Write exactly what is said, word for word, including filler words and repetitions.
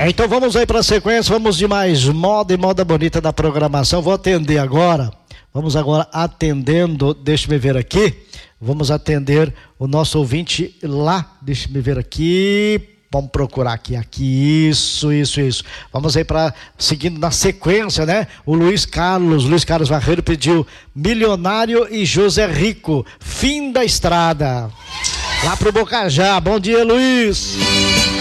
Então vamos aí para a sequência, vamos de mais moda e moda bonita da programação. Vou atender agora, vamos agora atendendo, deixa eu ver aqui, vamos atender o nosso ouvinte lá, deixa eu ver aqui, vamos procurar aqui, aqui, isso, isso, isso. Vamos aí para, seguindo na sequência, né? O Luiz Carlos, Luiz Carlos Barreiro pediu Milionário e José Rico, Fim da Estrada. Lá pro Bocajá, bom dia, Luiz.